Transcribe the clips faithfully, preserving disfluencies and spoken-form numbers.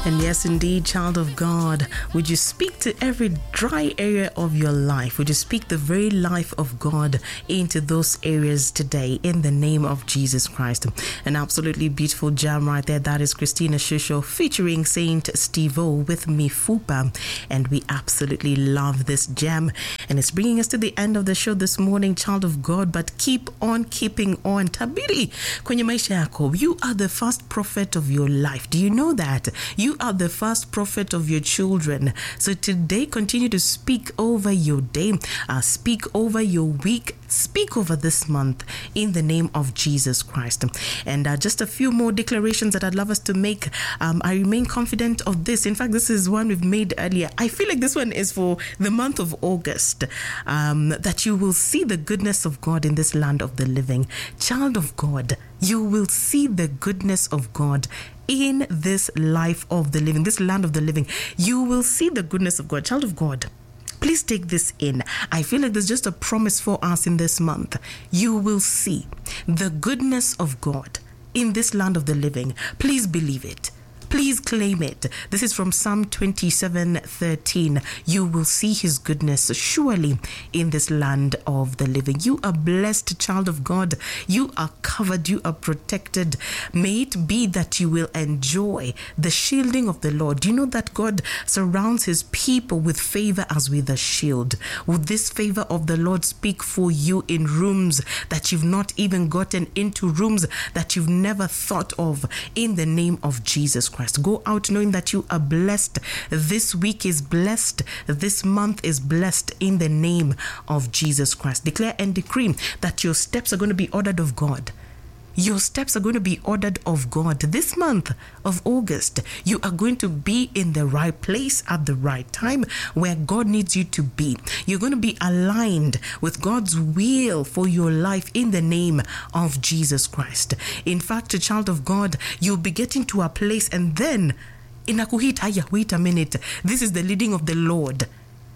And yes, indeed, child of God, would you speak to every dry area of your life? Would you speak the very life of God into those areas today in the name of Jesus Christ? An absolutely beautiful jam right there. That is Christina Shusho featuring Saint Steve-O with Mifupa. And we absolutely love this jam. And it's bringing us to the end of the show this morning, child of God. But keep on keeping on. Tabiri, kwenye maisha yako, you are the first prophet of your life. Do you know that? You are the first prophet of your children. So today, continue to speak over your day, uh, speak over your week, speak over this month in the name of Jesus Christ. And uh, just a few more declarations that I'd love us to make. Um, I remain confident of this. In fact, this is one we've made earlier. I feel like this one is for the month of August, um, that you will see the goodness of God in this land of the living. Child of God, you will see the goodness of God in this life of the living, this land of the living. You will see the goodness of God. Child of God, please take this in. I feel like there's just a promise for us in this month. You will see the goodness of God in this land of the living. Please believe it. Please claim it. This is from Psalm twenty-seven thirteen. You will see his goodness surely in this land of the living. You are blessed, child of God. You are covered. You are protected. May it be that you will enjoy the shielding of the Lord. Do you know that God surrounds his people with favor as with a shield? Would this favor of the Lord speak for you in rooms that you've not even gotten into, rooms that you've never thought of, in the name of Jesus Christ? Go out knowing that you are blessed. This week is blessed. This month is blessed in the name of Jesus Christ. Declare and decree that your steps are going to be ordered of God. Your steps are going to be ordered of God. This month of August, you are going to be in the right place at the right time where God needs you to be. You're going to be aligned with God's will for your life in the name of Jesus Christ. In fact, a child of God, you'll be getting to a place and then, inakuhit, haya, wait a minute, this is the leading of the Lord.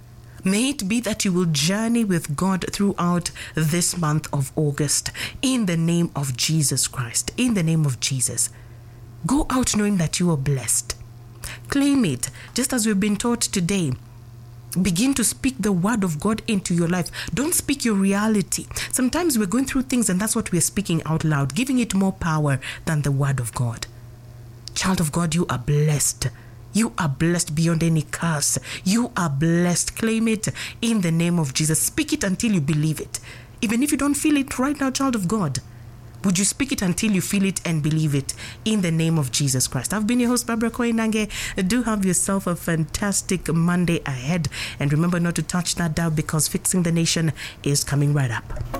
May it be that you will journey with God throughout this month of August in the name of Jesus Christ. In the name of Jesus. Go out knowing that you are blessed. Claim it, just as we've been taught today. Begin to speak the word of God into your life. Don't speak your reality. Sometimes we're going through things and that's what we're speaking out loud, giving it more power than the word of God. Child of God, you are blessed. You are blessed beyond any curse. You are blessed. Claim it in the name of Jesus. Speak it until you believe it. Even if you don't feel it right now, child of God, would you speak it until you feel it and believe it in the name of Jesus Christ? I've been your host, Barbara Koinange. Do have yourself a fantastic Monday ahead. And remember not to touch that dial because Fixing the Nation is coming right up.